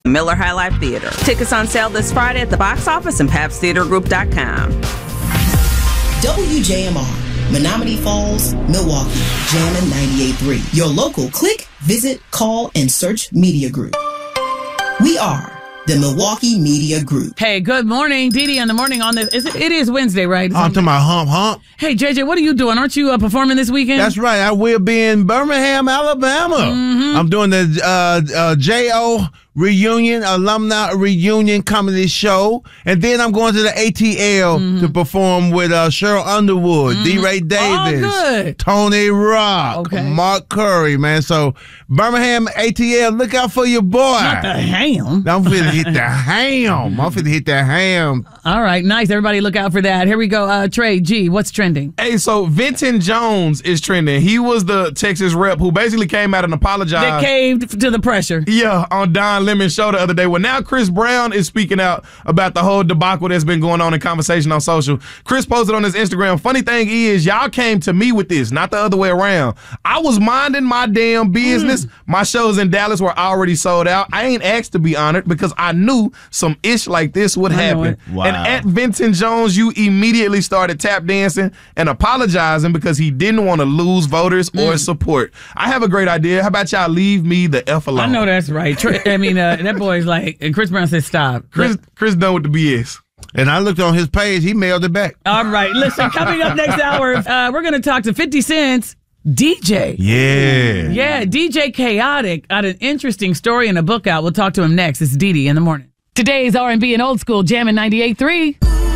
Miller High Life Theater. Tickets on sale this Friday at the box office and PabstTheaterGroup.com. WJMR, Menominee Falls, Milwaukee, Jammin' 98.3. Your local click, visit, call, and search media group. We are the Milwaukee Media Group. Hey, good morning. Dee on the morning on this. It is Wednesday, right? I'm talking about hump. Hey, JJ, what are you doing? Aren't you performing this weekend? That's right. I will be in Birmingham, Alabama. Mm-hmm. I'm doing the J.O. reunion, alumni reunion comedy show. And then I'm going to the ATL to perform with Cheryl Underwood, D-Ray Davis, Tony Rock, Mark Curry, man. So Birmingham, ATL, look out for your boy. Not the ham. I'm finna hit the ham. I'm finna hit the ham. All right, nice. Everybody look out for that. Here we go. Trey G, what's trending? Hey, so Vinton Jones is trending. He was the Texas rep who basically came out and apologized. That caved to the pressure. Yeah, on Don Lemon's show the other day. Well, now Chris Brown is speaking out about the whole debacle that's been going on in conversation on social. Chris posted on his Instagram, funny thing is, y'all came to me with this, not the other way around. I was minding my damn business. My shows in Dallas were already sold out. I ain't asked to be honored because I knew some ish like this would happen. Wow. And at Vinton Jones, you immediately started tap dancing and apologizing because he didn't want to lose voters or support. I have a great idea. How about y'all leave me the F alone? I know that's right. I mean, that boy's like, and Chris Brown said stop. Chris done with the BS. And I looked on his page. He mailed it back. All right. Listen, coming up next hour, we're going to talk to 50 Cent's DJ. Yeah, DJ Chaotic got an interesting story and a book out. We'll talk to him next. It's Dee in the morning. Today's R&B and old school Jammin' 98.3.